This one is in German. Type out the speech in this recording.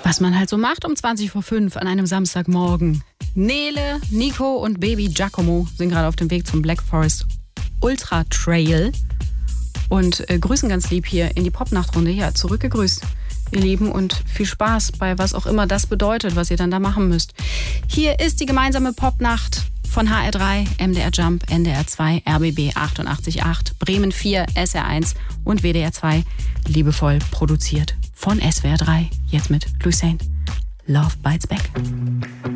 Was man halt so macht um 5:20 an einem Samstagmorgen. Nele, Nico und Baby Giacomo sind gerade auf dem Weg zum Black Forest Ultra Trail und grüßen ganz lieb hier in die Popnachtrunde. Ja, zurückgegrüßt, ihr Lieben, und viel Spaß bei was auch immer das bedeutet, was ihr dann da machen müsst. Hier ist die gemeinsame Popnacht von HR3, MDR Jump, NDR 2, RBB 88.8, Bremen 4, SR1 und WDR 2, liebevoll produziert von SWR 3, jetzt mit Lucien. Love Bites Back.